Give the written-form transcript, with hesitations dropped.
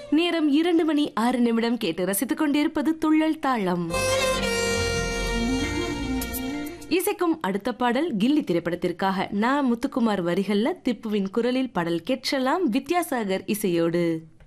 நேரம் 2:06 கேட்டு ரசித்துக் கொண்டிருப்பது துள்ளல் தாளம். இசைக்கும் அடுத்த பாடல் கில்லி திரைப்படத்திற்காக முத்துக்குமார் வரிகள்ல திப்புவின் குரலில் பாடல் கேட்கலாம், வித்யாசாகர் இசையோடு.